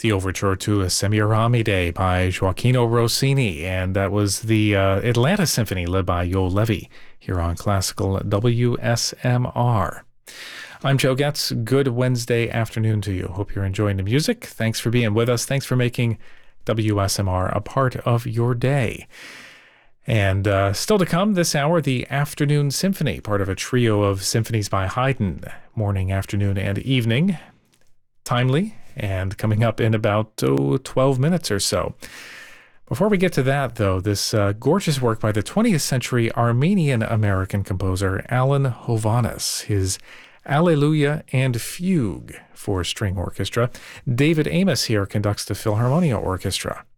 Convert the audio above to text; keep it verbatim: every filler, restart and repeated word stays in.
the overture to Semiramide by Gioacchino Rossini, and that was the uh, Atlanta Symphony led by Yo Levy here on Classical W S M R. I'm Joe Getz. Good Wednesday afternoon to you. Hope you're enjoying the music. Thanks for being with us. Thanks for making W S M R a part of your day. And uh, still to come this hour, the Afternoon Symphony, part of a trio of symphonies by Haydn, morning, afternoon, and evening. Timely, and coming up in about oh, twelve minutes or so. Before we get to that, though, this uh, gorgeous work by the twentieth century Armenian-American composer Alan Hovhaness, his Alleluia and Fugue for string orchestra. David Amos here conducts the Philharmonia Orchestra.